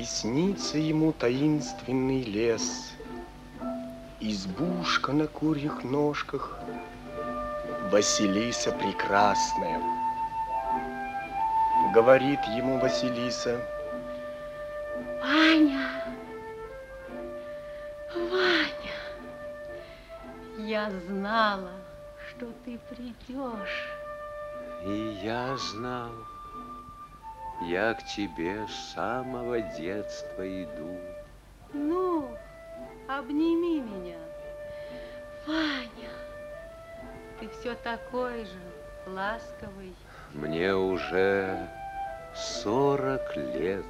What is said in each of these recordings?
И снится ему таинственный лес, избушка на курьих ножках, Василиса прекрасная. Говорит ему Василиса: Ваня, Ваня, я знала, что ты придешь. И я знал, я к тебе с самого детства иду. Ну, обними меня, Ваня. Ты все такой же ласковый. Мне уже 40 лет,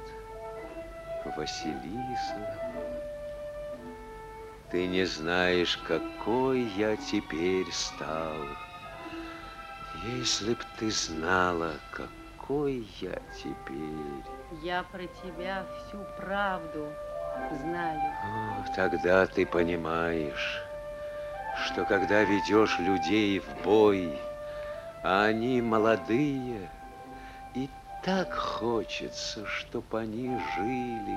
Василиса. Ты не знаешь, какой я теперь стал. Если б ты знала, какой я теперь. Я про тебя всю правду знаю. Тогда ты понимаешь, что когда ведешь людей в бой, а они молодые, и так хочется, чтоб они жили.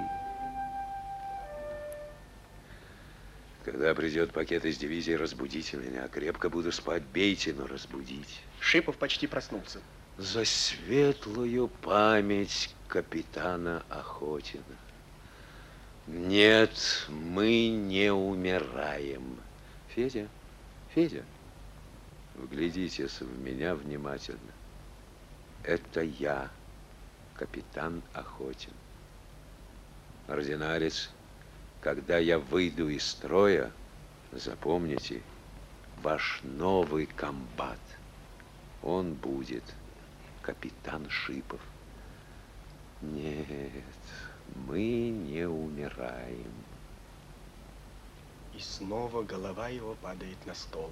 Когда придет пакет из дивизии, разбудите меня. Крепко буду спать, бейте, но разбудите. Шипов почти проснулся. За светлую память капитана Охотина. Нет, мы не умираем. Федя, Федя, вглядитесь в меня внимательно. Это я, капитан Охотин. Ординарец, когда я выйду из строя, запомните, ваш новый комбат, он будет капитан Шипов. Нет, мы не умираем. И снова голова его падает на стол.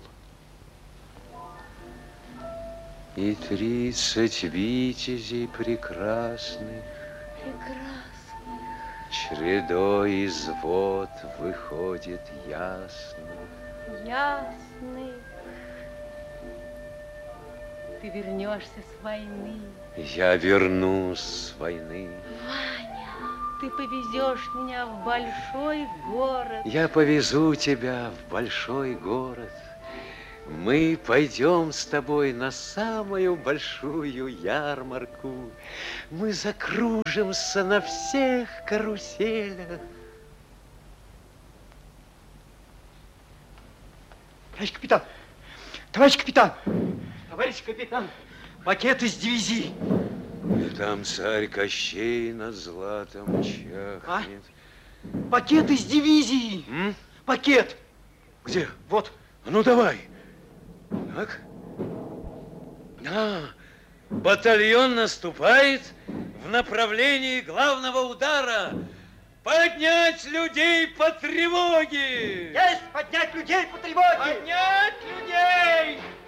И 30 витязей прекрасных, чередой из вод выходит ясных. Ясных. Ты вернешься с войны. Я вернусь с войны. Ваня, ты повезешь меня в большой город. Я повезу тебя в большой город. Мы пойдем с тобой на самую большую ярмарку. Мы закружимся на всех каруселях. Товарищ капитан! Товарищ капитан! Товарищ капитан! Пакет из дивизии! Там царь Кощей над златом чахнет. Пакет из дивизии! Пакет! Где? Вот. Ну, давай. Так. Батальон наступает в направлении главного удара. Поднять людей по тревоге! Есть! Поднять людей по тревоге! Поднять людей!